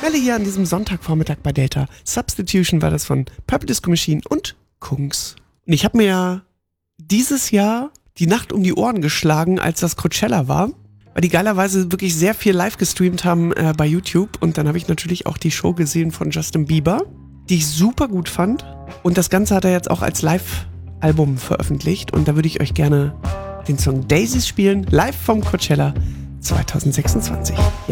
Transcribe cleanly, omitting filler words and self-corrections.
Pelle hier an diesem Sonntagvormittag bei Delta. Substitution war das von Purple Disco Machine und Kungs. Und ich habe mir ja dieses Jahr die Nacht um die Ohren geschlagen, als das Coachella war, weil die geilerweise wirklich sehr viel live gestreamt haben bei YouTube. Und dann habe ich natürlich auch die Show gesehen von Justin Bieber, die ich super gut fand. Und das Ganze hat er jetzt auch als Live-Album veröffentlicht. Und da würde ich euch gerne den Song Daisies spielen, live vom Coachella 2026.